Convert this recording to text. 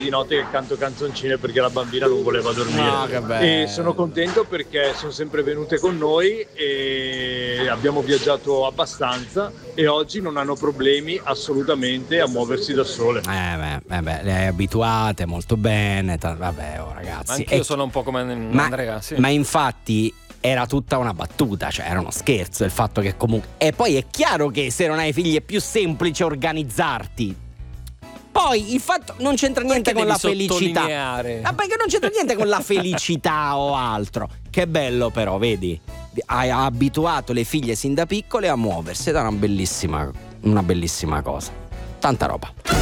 di notte che canto canzoncine perché la bambina non voleva dormire. No, che bello. E sono contento perché sono sempre venute con noi e abbiamo viaggiato abbastanza e oggi non hanno problemi assolutamente a muoversi da sole. Beh, le hai abituate molto bene. Vabbè, ragazzi. Anch'io sono un po' come Andrea, sì. Ma infatti era tutta una battuta, cioè era uno scherzo il fatto che comunque. E poi è chiaro che se non hai figli è più semplice organizzarti. Poi il fatto non c'entra niente con la felicità. Ma perché non c'entra niente con la felicità o altro. Che bello però, vedi? Hai abituato le figlie sin da piccole a muoversi ed è una bellissima cosa. Tanta roba.